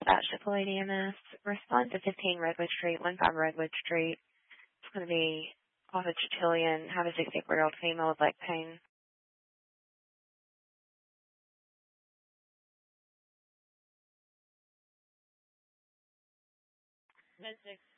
at Chipotle EMS. Respond to 15 Redwood Street, 15 Redwood Street. It's going to be off of Chitillion. Have a 64-year-old female with leg pain. Med 6.